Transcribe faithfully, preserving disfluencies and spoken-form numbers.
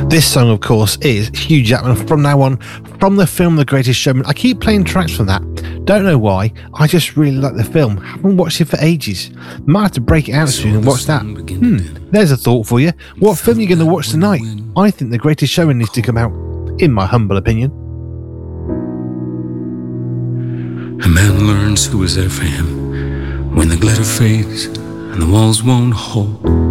This song, of course, is Hugh Jackman from now on, from the film The Greatest Showman. I keep playing tracks from that. Don't know why. I just really like the film. Haven't watched it for ages. Might have to break it out soon and watch that. Hmm, there's a thought for you. What film are you going to watch tonight? I think The Greatest Showman needs to come out, in my humble opinion. A man learns who is there for him when the glitter fades and the walls won't hold.